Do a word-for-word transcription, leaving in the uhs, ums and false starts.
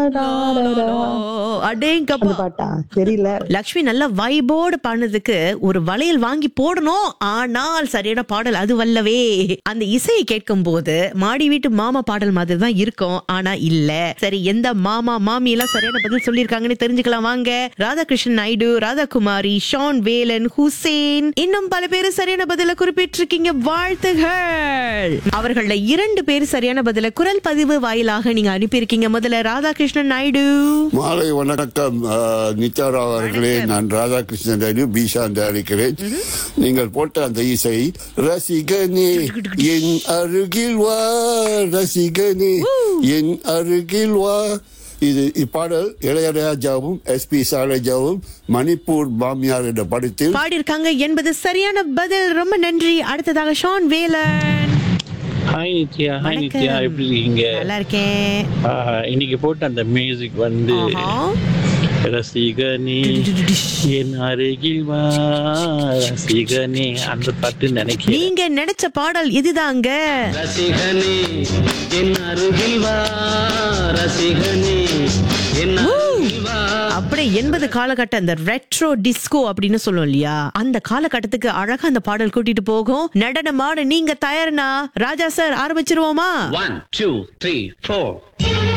அடேங்கப்பா. அந்த பாட்டா தெரியல. லக்ஷ்மி நல்ல வைபோடு பாடுனதுக்கு ஒரு வளையல் வாங்கி போடணும். ஆனால் சரியான பாடல் அது வல்லவே. அந்த இசையை கேட்கும் போது மாடி வீட்டு மாமா பாடல் மாதிரி தான் இருக்கும். ஆனா இல்ல. சரி, எந்த மாமா மாமி எல்லாம் சரியான பதில் சொல்லிருக்காங்கன்னு தெரிஞ்சுக்கலாம் வாங்க. ராதாகிருஷ்ணன் நாயுடு, ராதாகுமாரி, ஷான் வேலன், ஹுசேன், இன்னும் பல பேரு சரியான பதில குறிப்பிட்டிருக்கீங்க. வாழ்த்துகள். அவர்கள இரண்டு பேர் சரியான பதில குரல் பதிவு வாயிலாக நீங்க அனுப்பியிருக்கீங்க. முதல்ல ராதாகிருஷ்ணன் நாயுடு. மாலை வணக்கம் நித்யாரா அவர்களே. நான் ராதாகிருஷ்ணன் நாயுடு பீஷான் அழைக்கிறேன். நீங்கள் போட்ட அந்த இசை ரசிகனே என் அருகில் வா, ரசிகனே என் அருகில் வா. இது இப்பாடல் இளையராஜாவும் எஸ் பி சாலேஜாவும் மணிப்பூர் மாமியார் என்ற படத்தில் பாடியிருக்காங்க என்பது சரியான பதில். ரொம்ப நன்றி. அடுத்ததாக Shawn Velan. Hi Nithya. Hi Nithya, எப்படி இருக்கீங்க? நல்லா இருக்கேன். இன்னைக்கு போட்ட அந்த மியூசிக் வந்து ரசிகனே என் அருகில் வா, ரசிகனே அந்த பாட்டு நினைக்கிறேன். நீங்க நினைச்ச பாடல் இதுதாங்க. ரசிகனே என் அருகில் வா, ரசிகனே என் அருகில் வா. அப்படியே எண்பது காலகட்டம் அந்த ரெட்ரோ டிஸ்கோ அப்படின்னு சொல்லுவோம் இல்லையா, அந்த காலகட்டத்துக்கு அழகா அந்த பாடல் கூட்டிட்டு போகும். நடனமாட நீங்க தயார்னா ராஜா sir ஆரம்பிச்சிருவோமா? One two three four.